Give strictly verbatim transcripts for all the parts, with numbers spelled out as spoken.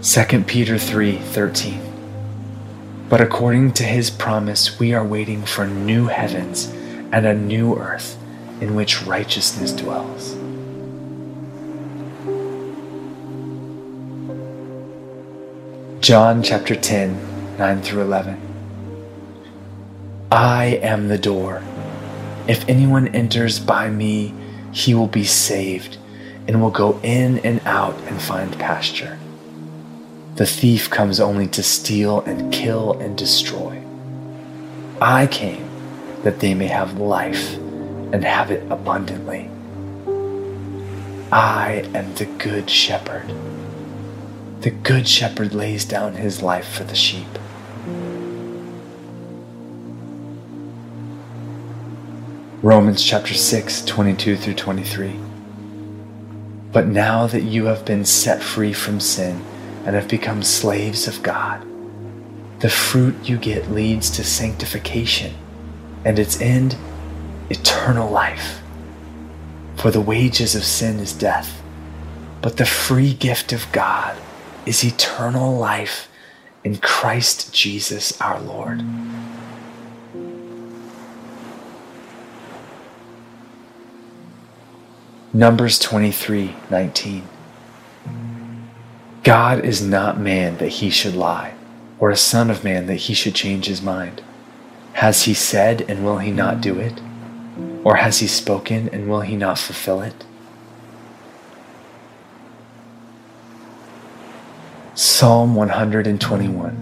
Second Peter three thirteen. But according to his promise, we are waiting for new heavens and a new earth in which righteousness dwells. John chapter ten, nine through eleven. I am the door. If anyone enters by me, he will be saved and will go in and out and find pasture. The thief comes only to steal and kill and destroy. I came that they may have life and have it abundantly. I am the good shepherd. The good shepherd lays down his life for the sheep. Romans chapter six, twenty-two through twenty-three. But now that you have been set free from sin and have become slaves of God, the fruit you get leads to sanctification, and its end, eternal life. For the wages of sin is death, but the free gift of God is eternal life in Christ Jesus our Lord. Numbers twenty-three nineteen. God is not man that he should lie, or a son of man that he should change his mind. Has he said, and will he not do it? Or has he spoken, and will he not fulfill it? Psalm one twenty-one.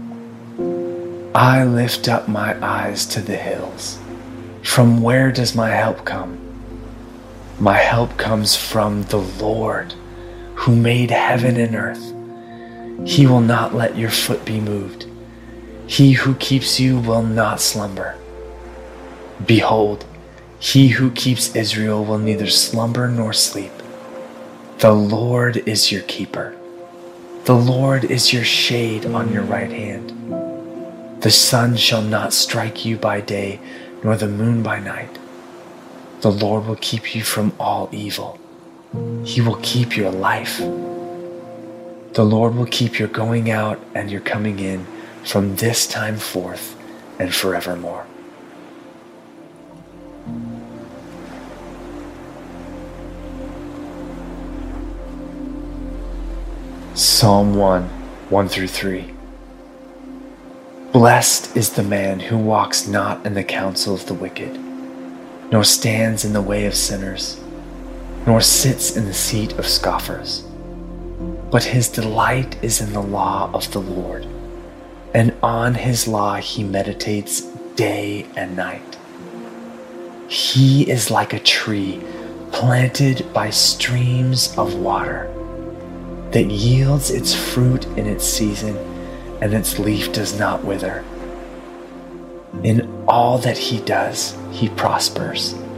I lift up my eyes to the hills. From where does my help come? My help comes from the Lord, who made heaven and earth. He will not let your foot be moved. He who keeps you will not slumber. Behold, he who keeps Israel will neither slumber nor sleep. The Lord is your keeper. The Lord is your shade on your right hand. The sun shall not strike you by day, nor the moon by night. The Lord will keep you from all evil. He will keep your life. The Lord will keep your going out and your coming in from this time forth and forevermore. Psalm one, one through three. Blessed is the man who walks not in the counsel of the wicked, nor stands in the way of sinners, nor sits in the seat of scoffers. But his delight is in the law of the Lord, and on his law he meditates day and night. He is like a tree planted by streams of water, that yields its fruit in its season, and its leaf does not wither. In all that he does, he prospers.